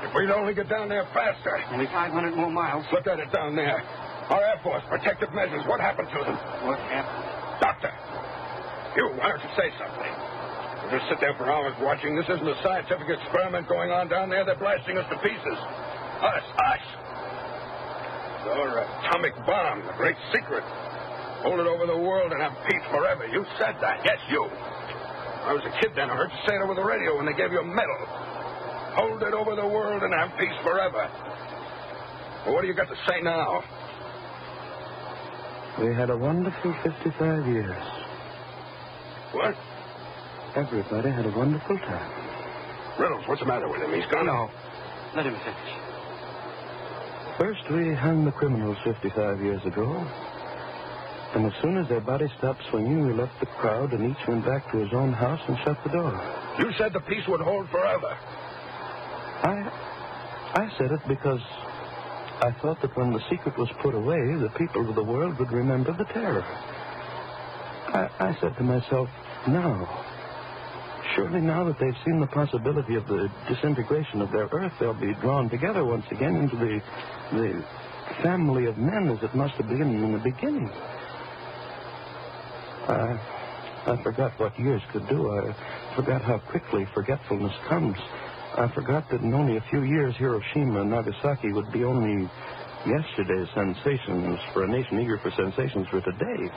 If we'd only get down there faster. Only 500 more miles. Look at it down there. Our Air Force, protective measures. What happened to them? What happened? Doctor, why don't you say something? We'll just sit there for hours watching. This isn't a scientific experiment going on down there. They're blasting us to pieces. Us. Our atomic bomb, the great secret. Hold it over the world and have peace forever. You said that. Yes, you. I was a kid then. I heard you say it over the radio when they gave you a medal. Hold it over the world and have peace forever. Well, what do you got to say now? We had a wonderful 55 years. What? Everybody had a wonderful time. Reynolds, what's the matter with him? He's gone. No. Let him finish. First, we hung the criminals 55 years ago. And as soon as their bodies stopped swinging, we left the crowd and each went back to his own house and shut the door. You said the peace would hold forever. I said it because I thought that when the secret was put away, the people of the world would remember the terror. I said to myself, surely now that they've seen the possibility of the disintegration of their Earth, they'll be drawn together once again into the family of men as it must have been in the beginning. I forgot what years could do. I forgot how quickly forgetfulness comes. I forgot that in only a few years, Hiroshima and Nagasaki would be only yesterday's sensations for a nation eager for sensations for today.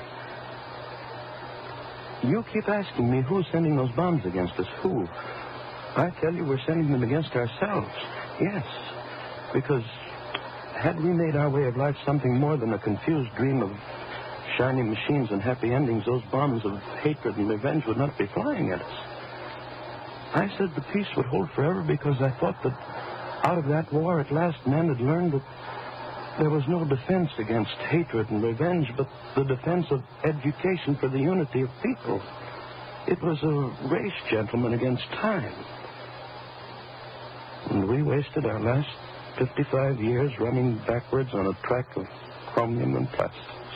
You keep asking me who's sending those bombs against us. Who? I tell you, we're sending them against ourselves. Yes, because had we made our way of life something more than a confused dream of shiny machines and happy endings, those bombs of hatred and revenge would not be flying at us. I said the peace would hold forever because I thought that out of that war at last man had learned that there was no defense against hatred and revenge, but the defense of education for the unity of people. It was a race, gentlemen, against time. And we wasted our last 55 years running backwards on a track of chromium and plastics.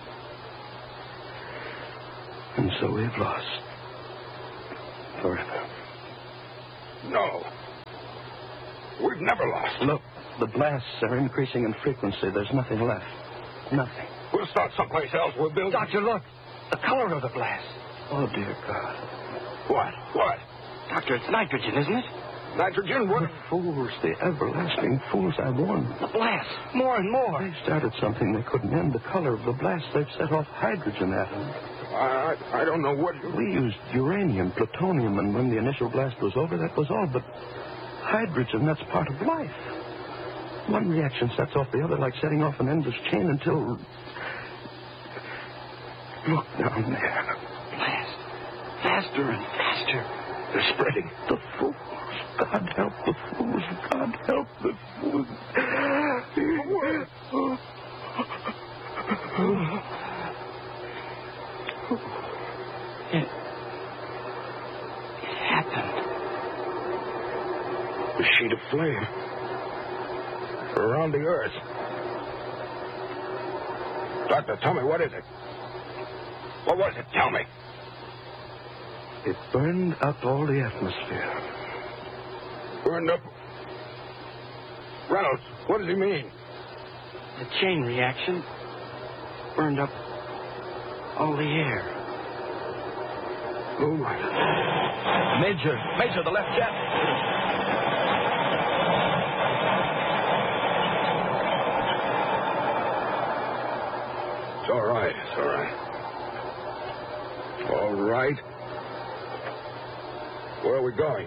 And so we've lost. Forever. No. We've never lost. Look, the blasts are increasing in frequency. There's nothing left. Nothing. We'll start someplace else. We'll build... Doctor, look. The color of the blast. Oh, dear God. What? Doctor, it's nitrogen, isn't it? Nitrogen? What? The fools, the everlasting fools, I warned them. The blast. More and more. They started something they couldn't end. The color of the blast, they've set off hydrogen atoms. I don't know what... We used uranium, plutonium, and when the initial blast was over, that was all. But hydrogen, that's part of life. One reaction sets off the other like setting off an endless chain until... Look down there. Blast. Faster and faster. They're spreading. The fools. God help the fools. God help the fools. It happened. A sheet of flame. Around the earth. Doctor, tell me, what is it? What was it? Tell me. It burned up all the atmosphere. Burned up? Reynolds, what does he mean? The chain reaction burned up all the air. Oh, my. Major, the left jet. It's all right. All right. Where are we going?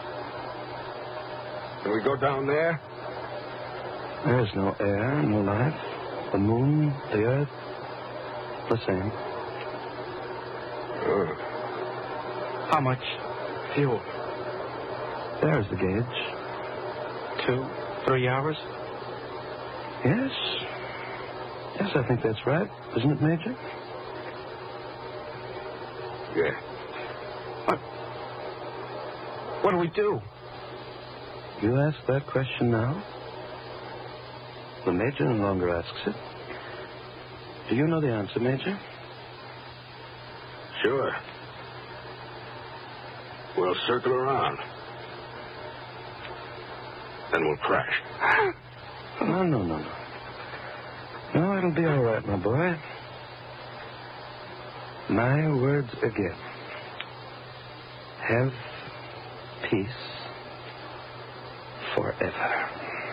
Can we go down there? There's no air, no life. The moon, the earth, the same. How much fuel? There's the gauge. 2, 3 hours? Yes, I think that's right. Isn't it, Major? Yeah. What do we do? You ask that question now? The Major no longer asks it. Do you know the answer, Major? Sure. We'll circle around. then we'll crash. No. No, it'll be all right, my boy. My words again. Have peace forever.